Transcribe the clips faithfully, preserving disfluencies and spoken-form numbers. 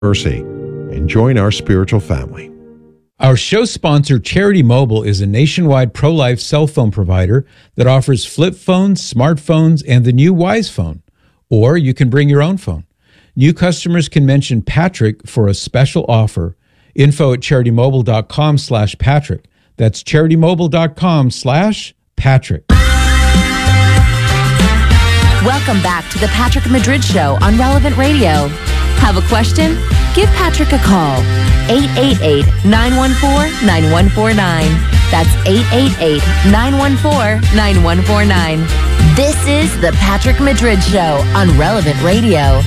Mercy and join our spiritual family. Our show sponsor, Charity Mobile, is a nationwide pro-life cell phone provider that offers flip phones, smartphones, and the new Wise Phone. Or you can bring your own phone. New customers can mention Patrick for a special offer. Info at charitymobile.com slash Patrick. That's charitymobile.com slash Patrick. Welcome back to the Patrick Madrid Show on Relevant Radio. Have a question? Give Patrick a call. eight eight eight, nine one four, nine one four nine. That's eight eight eight, nine one four, nine one four nine. This is the Patrick Madrid Show on Relevant Radio.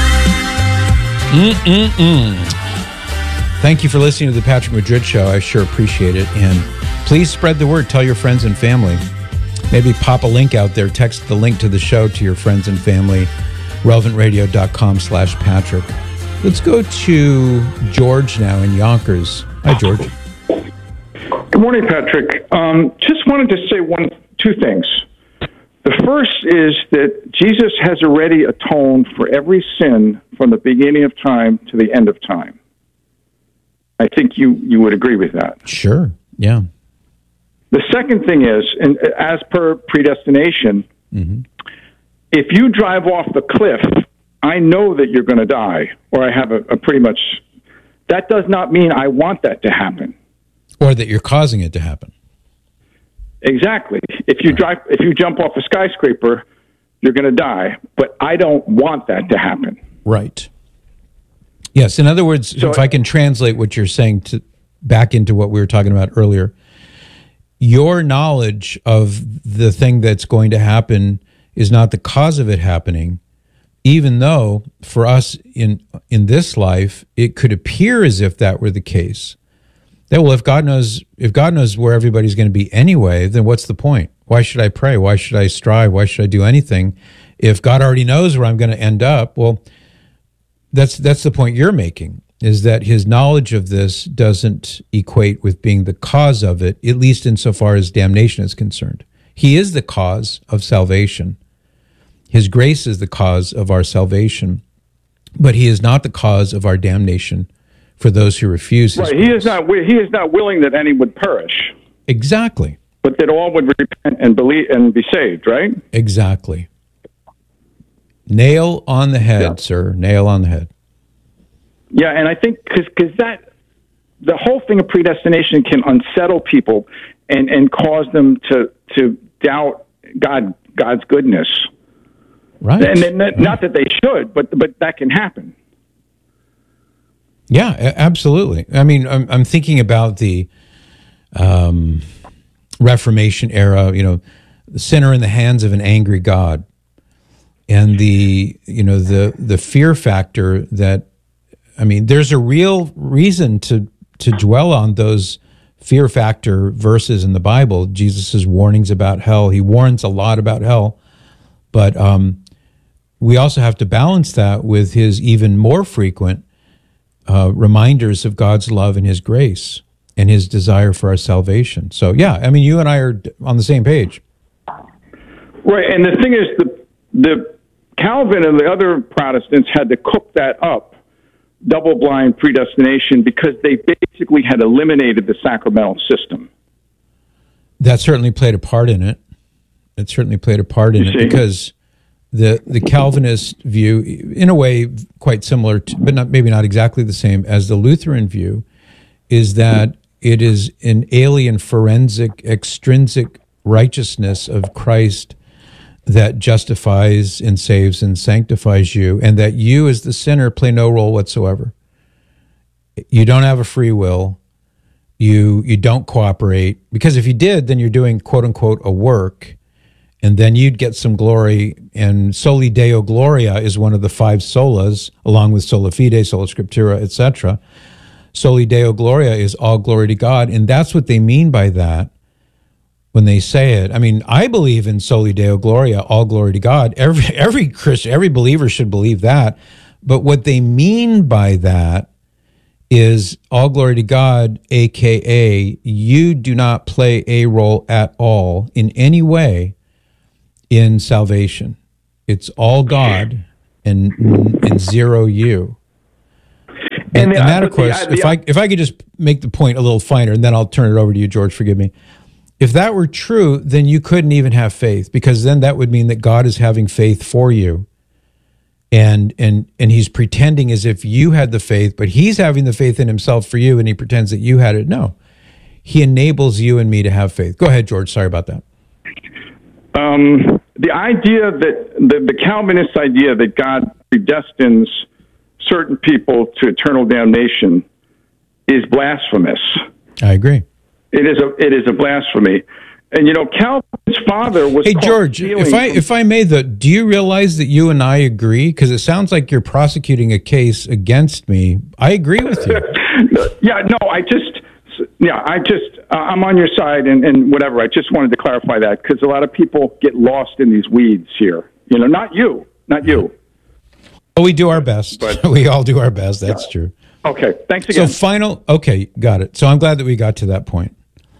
Mm-mm-mm. Thank you for listening to the Patrick Madrid Show. I sure appreciate it. And please spread the word. Tell your friends and family. Maybe pop a link out there. Text the link to the show to your friends and family. relevantradio.com slash Patrick. Let's go to George now in Yonkers. Hi, George. Good morning, Patrick. Um, just wanted to say one, two things. The first is that Jesus has already atoned for every sin from the beginning of time to the end of time. I think you, you would agree with that. Sure, yeah. The second thing is, and as per predestination, mm-hmm. if you drive off the cliff, I know that you're going to die, or I have a, a pretty much, that does not mean I want that to happen. Or that you're causing it to happen. Exactly. If you drive, if you jump off a skyscraper, you're going to die, but I don't want that to happen. Right. Yes, in other words, so, if I can translate what you're saying to back into what we were talking about earlier, your knowledge of the thing that's going to happen is not the cause of it happening, even though for us in in this life, it could appear as if that were the case. That, well, if God knows if God knows where everybody's going to be anyway, then what's the point? Why should I pray? Why should I strive? Why should I do anything? If God already knows where I'm going to end up, well, that's that's the point you're making, is that his knowledge of this doesn't equate with being the cause of it, at least insofar as damnation is concerned. He is the cause of salvation. His grace is the cause of our salvation, but he is not the cause of our damnation for those who refuse his right. grace. He is not he is not willing that any would perish. Exactly. But that all would repent and believe and be saved, right? Exactly. Nail on the head, yeah. sir. Nail on the head. Yeah, and I think because that the whole thing of predestination can unsettle people and, and cause them to to doubt God God's goodness. Right. And then, right. not that they should, but but that can happen. Yeah, absolutely. I mean, I'm I'm thinking about the um, Reformation era. You know, the sinner in the hands of an angry God, and the you know the the fear factor that. I mean, there's a real reason to to dwell on those fear factor verses in the Bible. Jesus' warnings about hell. He warns a lot about hell, but um, we also have to balance that with his even more frequent uh, reminders of God's love and his grace and his desire for our salvation. So, yeah, I mean, you and I are on the same page. Right, and the thing is, the, the Calvin and the other Protestants had to cook that up, double-blind predestination, because they basically had eliminated the sacramental system. That certainly played a part in it. It certainly played a part in you it see? because the the Calvinist view, in a way quite similar, to, but not maybe not exactly the same as the Lutheran view, is that it is an alien, forensic, extrinsic righteousness of Christ that justifies and saves and sanctifies you, and that you as the sinner play no role whatsoever. You don't have a free will. You you don't cooperate, because if you did, then you're doing quote unquote a work, and then you'd get some glory. And Soli Deo Gloria is one of the five solas, along with Sola Fide, Sola Scriptura, et cetera. Soli Deo Gloria is all glory to God, and that's what they mean by that. When they say it, I mean, I believe in Soli Deo Gloria, all glory to God. Every every Christian, every believer should believe that. But what they mean by that is all glory to God, a k a you do not play a role at all in any way in salvation. It's all God and and zero you. And, And the- and that, but of course, the- if the- I if I could just make the point a little finer, and then I'll turn it over to you, George. Forgive me. If that were true, then you couldn't even have faith, because then that would mean that God is having faith for you, and and and He's pretending as if you had the faith, but He's having the faith in Himself for you, and He pretends that you had it. No, He enables you and me to have faith. Go ahead, George. Sorry about that. Um, the idea that the, the Calvinist idea that God predestines certain people to eternal damnation is blasphemous. I agree. It is a it is a blasphemy. And you know, Calvin's father was. Hey caught George, stealing if I from- if I may, though, do you realize that you and I agree? Because it sounds like you're prosecuting a case against me. I agree with you. yeah, no, I just, yeah, I just, uh, I'm on your side and, and whatever. I just wanted to clarify that because a lot of people get lost in these weeds here. You know, not you, not you. Well, we do our best. But- we all do our best. That's true. Okay, thanks So again. final, okay, got it. So I'm glad that we got to that point.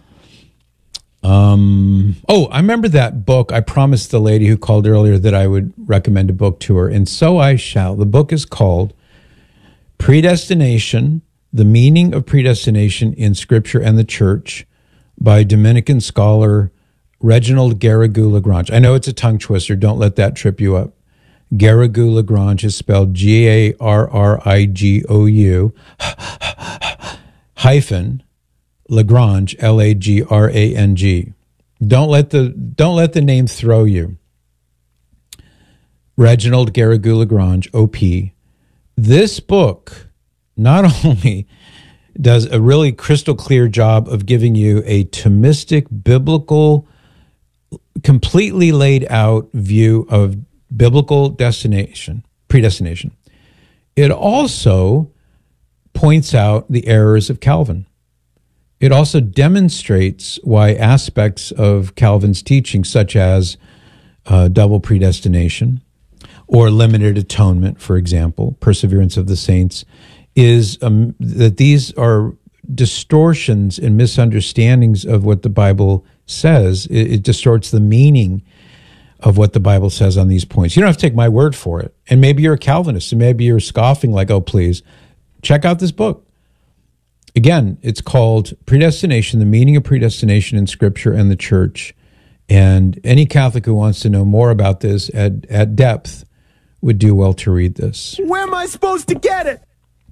Um. Oh, I remember that book. I promised the lady who called earlier that I would recommend a book to her, and so I shall. The book is called Predestination: The Meaning of Predestination in Scripture and the Church by Dominican scholar Reginald Garrigou-Lagrange. I know it's a tongue twister. Don't let that trip you up. Garrigou-Lagrange is spelled G A R R I G O U hyphen Lagrange, L A G R A N G. Don't let the don't let the name throw you. Reginald Garrigou-Lagrange, O P. This book not only does a really crystal clear job of giving you a Thomistic, biblical, completely laid out view of biblical destination, predestination. It also points out the errors of Calvin. It also demonstrates why aspects of Calvin's teaching, such as uh, double predestination or limited atonement, for example, perseverance of the saints, is um, that these are distortions and misunderstandings of what the Bible says. It, it distorts the meaning of what the Bible says on these points. You don't have to take my word for it. And maybe you're a Calvinist, and maybe you're scoffing like, oh, please, check out this book. Again, it's called Predestination, the Meaning of Predestination in Scripture and the Church. And any Catholic who wants to know more about this at, at depth would do well to read this. Where am I supposed to get it?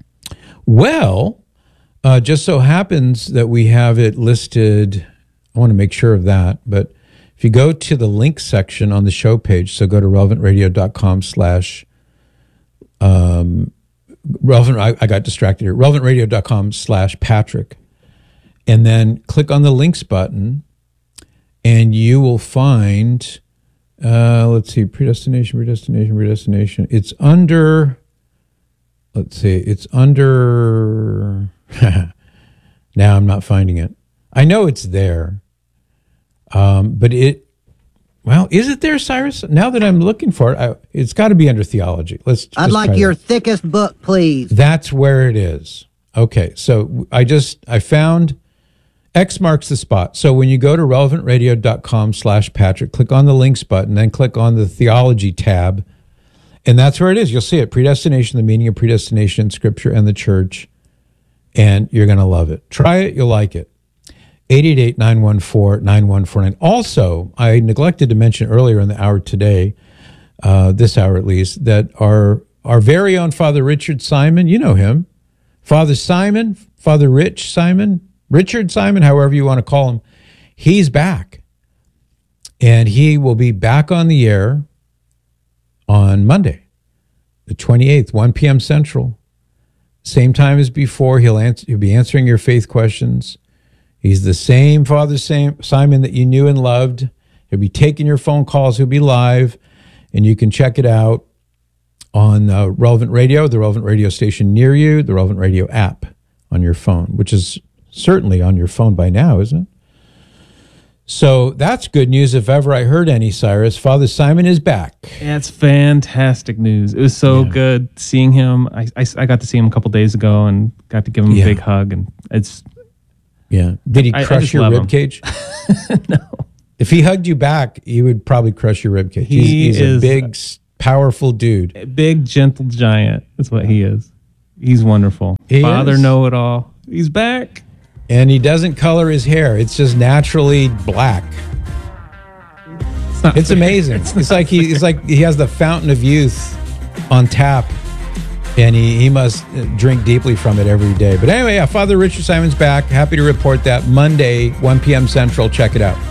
Well, uh, just so happens that we have it listed. I want to make sure of that. But if you go to the link section on the show page, so go to relevantradio.com slash um, relevant. I, I got distracted here. relevantradio.com slash Patrick. And then click on the links button, and you will find, uh, let's see, predestination, predestination, predestination. It's under, let's see, it's under, now I'm not finding it. I know it's there, um, but it, well, is it there, Cyrus? Now that I'm looking for it, I, it's got to be under theology. Let's. I'd just like try your that. thickest book, please. That's where it is. Okay, so I just, I found X marks the spot. So when you go to relevantradio.com slash Patrick, click on the links button, then click on the theology tab, and that's where it is. You'll see it, Predestination, the Meaning of Predestination in Scripture and the Church, and you're going to love it. Try it, you'll like it. eight eight eight, nine one four, nine one four nine. Also, I neglected to mention earlier in the hour today, uh, this hour at least, that our, our very own Father Richard Simon, you know him, Father Simon, Father Rich Simon, Richard Simon, however you want to call him, he's back. And he will be back on the air on Monday, the twenty-eighth, one p.m. Central. Same time as before. He'll answer, he'll be answering your faith questions. He's the same Father Simon that you knew and loved. He'll be taking your phone calls. He'll be live, and you can check it out on uh, Relevant Radio, the Relevant Radio station near you, the Relevant Radio app on your phone, which is certainly on your phone by now, isn't it? So that's good news if ever I heard any, Cyrus. Father Simon is back. That's fantastic news. It was so Yeah. good seeing him. I, I, I got to see him a couple days ago and got to give him Yeah. a big hug. And it's Yeah. Did he I- I crush just your love rib him. cage? no. If he hugged you back, he would probably crush your rib cage. He he's he's is- a big, s- powerful dude. A big, gentle giant is what he is. He's wonderful. He Father is. Know-It-All. He's back. And he doesn't color his hair. It's just naturally black. It's, not It's fair. amazing. It's, it's like he it's like he has the fountain of youth on tap, and he, he must drink deeply from it every day. But anyway, yeah, Father Richard Simon's back. Happy to report that Monday, one p.m. Central. Check it out.